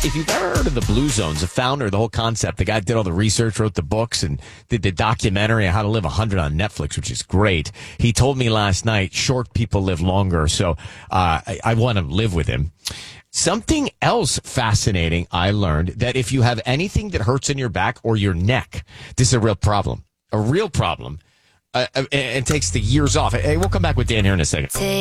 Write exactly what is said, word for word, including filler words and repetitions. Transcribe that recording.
if you've ever heard of the Blue Zones, the founder, the whole concept, the guy did all the research, wrote the books, and did the documentary on How to Live one hundred on Netflix, which is great. He told me last night, short people live longer, so uh, I, I want to live with him. Something else fascinating I learned, that if you have anything that hurts in your back or your neck, this is a real problem. A real problem. Uh, and, and takes the years off. Hey, we'll come back with Dan here in a second.